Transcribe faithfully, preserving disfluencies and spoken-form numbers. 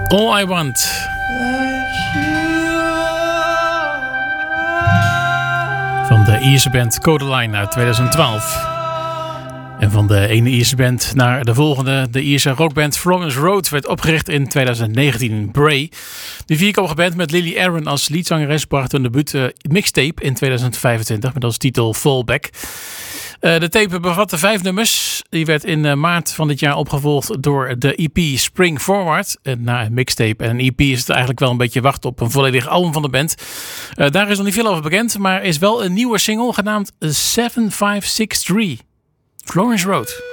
All I Want. Van de Ierse band Codaline uit tweeduizend twaalf. En van de ene Ierse band naar de volgende. De Ierse rockband Florence Road werd opgericht in tweeduizend negentien. Bray. De vierkoppige band met Lily Aaron als leadzangeres bracht een debuut uh, mixtape in tweeduizend vijfentwintig met als titel Fallback. Uh, de tape bevatte vijf nummers. Die werd in uh, maart van dit jaar opgevolgd door de E P Spring Forward. En na een mixtape en een E P is het eigenlijk wel een beetje wachten op een volledig album van de band. Uh, daar is nog niet veel over bekend, maar is wel een nieuwe single genaamd seven five six three. Florence Road.